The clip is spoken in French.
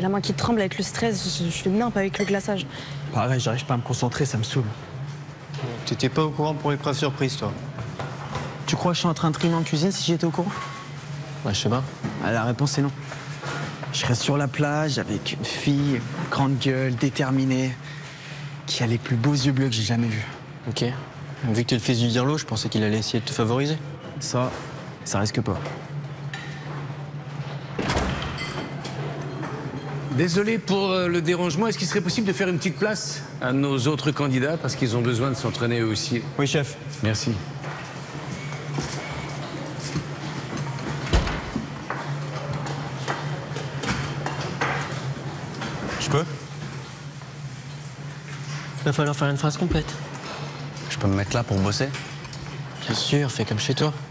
la main qui tremble avec le stress, je fais nimp avec le glaçage. Pareil, j'arrive pas à me concentrer, ça me saoule. T'étais pas au courant pour l'épreuve surprise, toi? Tu crois que je suis en train de trimer en cuisine si j'étais au courant? Ouais, je sais pas. Ah, la réponse est non. Je reste sur la plage avec une fille, grande gueule, déterminée, qui a les plus beaux yeux bleus que j'ai jamais vus. Ok. Vu que t'es le fils du Dirlo, je pensais qu'il allait essayer de te favoriser. Ça risque pas. Désolé pour le dérangement. Est-ce qu'il serait possible de faire une petite place à nos autres candidats parce qu'ils ont besoin de s'entraîner eux aussi? Oui, chef. Merci. Je peux? Va falloir faire une phrase complète. Je peux me mettre là pour bosser? Bien sûr, fais comme chez toi.